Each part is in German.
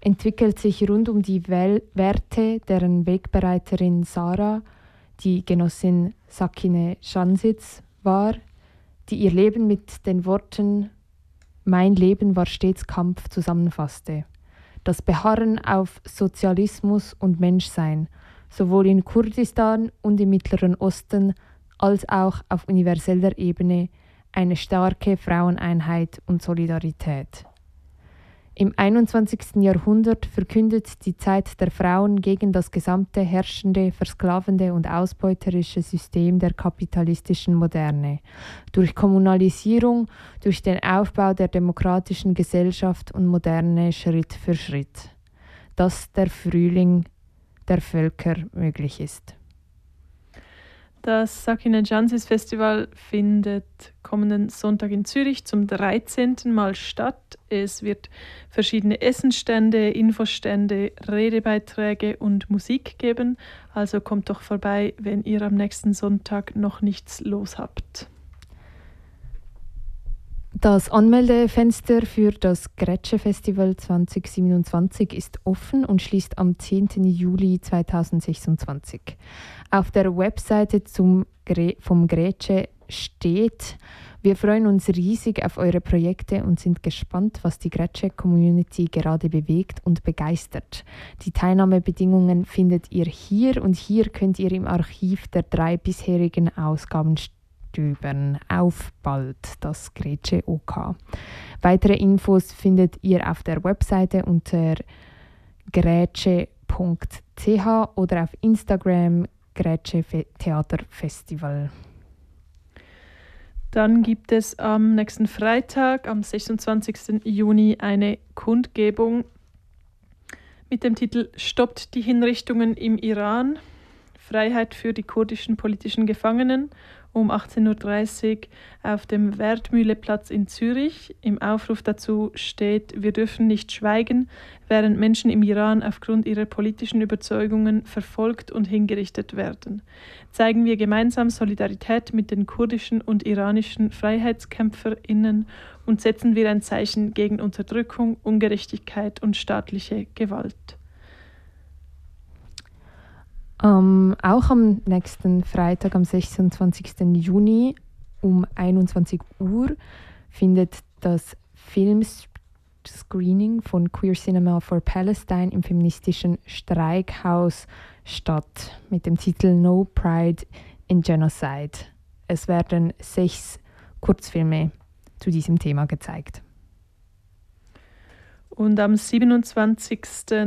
entwickelt sich rund um die Werte, deren Wegbereiterin Sarah, die Genossin Sakine Cansitz, war, die ihr Leben mit den Worten „Mein Leben war stets Kampf" zusammenfasste. Das Beharren auf Sozialismus und Menschsein, sowohl in Kurdistan und im Mittleren Osten als auch auf universeller Ebene, eine starke Fraueneinheit und Solidarität. Im 21. Jahrhundert verkündet die Zeit der Frauen gegen das gesamte herrschende, versklavende und ausbeuterische System der kapitalistischen Moderne. Durch Kommunalisierung, durch den Aufbau der demokratischen Gesellschaft und Moderne Schritt für Schritt. Dass der Frühling der Völker möglich ist. Das Sakine Cansitz Festival findet kommenden Sonntag in Zürich zum 13. Mal statt. Es wird verschiedene Essensstände, Infostände, Redebeiträge und Musik geben. Also kommt doch vorbei, wenn ihr am nächsten Sonntag noch nichts los habt. Das Anmeldefenster für das Grätsche Festival 2027 ist offen und schließt am 10. Juli 2026. Auf der Webseite vom Grätsche steht: Wir freuen uns riesig auf eure Projekte und sind gespannt, was die Grätsche-Community gerade bewegt und begeistert. Die Teilnahmebedingungen findet ihr hier und hier könnt ihr im Archiv der 3 bisherigen Ausgaben stöbern. Auf bald, das Grätsche OK. Weitere Infos findet ihr auf der Webseite unter grätsche.ch oder auf Instagram Grätsche Theaterfestival. Dann gibt es am nächsten Freitag, am 26. Juni, eine Kundgebung mit dem Titel „Stoppt die Hinrichtungen im Iran. Freiheit für die kurdischen politischen Gefangenen" um 18.30 Uhr auf dem Wertmühleplatz in Zürich. Im Aufruf dazu steht: Wir dürfen nicht schweigen, während Menschen im Iran aufgrund ihrer politischen Überzeugungen verfolgt und hingerichtet werden. Zeigen wir gemeinsam Solidarität mit den kurdischen und iranischen FreiheitskämpferInnen und setzen wir ein Zeichen gegen Unterdrückung, Ungerechtigkeit und staatliche Gewalt. Auch am nächsten Freitag, am 26. Juni um 21 Uhr findet das Filmscreening von Queer Cinema for Palestine im feministischen Streikhaus statt mit dem Titel No Pride in Genocide. Es werden 6 Kurzfilme zu diesem Thema gezeigt. Und am 27.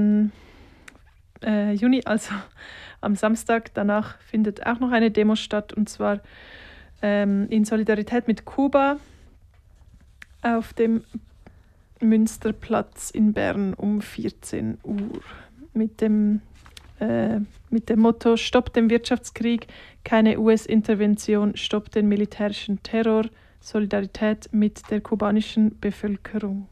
Juni, also am Samstag danach, findet auch noch eine Demo statt, und zwar in Solidarität mit Kuba auf dem Münsterplatz in Bern um 14 Uhr mit dem Motto „Stopp den Wirtschaftskrieg, keine US-Intervention, stopp den militärischen Terror, Solidarität mit der kubanischen Bevölkerung."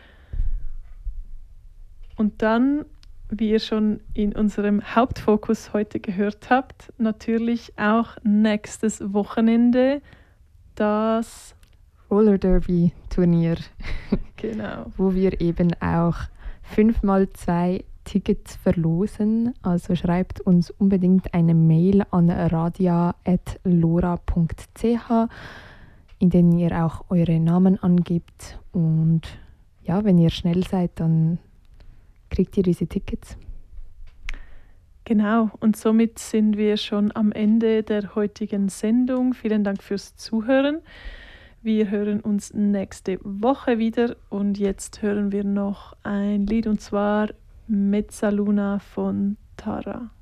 Und dann, wie ihr schon in unserem Hauptfokus heute gehört habt, natürlich auch nächstes Wochenende das Roller Derby Turnier. Genau. Wo wir eben auch 5x2 Tickets verlosen. Also schreibt uns unbedingt eine Mail an radia@lora.ch, in denen ihr auch eure Namen angibt. Und ja, wenn ihr schnell seid, dann kriegt ihr diese Tickets. Genau, und somit sind wir schon am Ende der heutigen Sendung. Vielen Dank fürs Zuhören. Wir hören uns nächste Woche wieder, und jetzt hören wir noch ein Lied, und zwar Mezzaluna von Tara.